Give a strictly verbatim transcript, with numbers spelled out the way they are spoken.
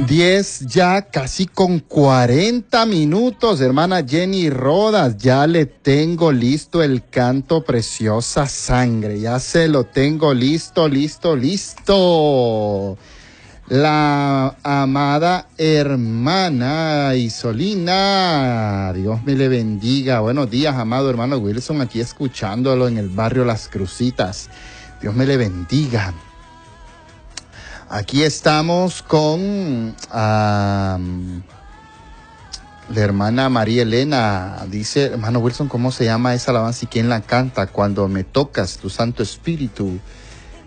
diez ya, casi con cuarenta minutos, hermana Jenny Rodas, ya le tengo listo el canto Preciosa Sangre, ya se lo tengo listo, listo, listo. La amada hermana Isolina, Dios me le bendiga. Buenos días, amado hermano Wilson, aquí escuchándolo en el barrio Las Crucitas. Dios me le bendiga. Aquí estamos con um, la hermana María Elena. Dice, hermano Wilson, ¿cómo se llama esa alabanza y quién la canta? Cuando me tocas, tu Santo Espíritu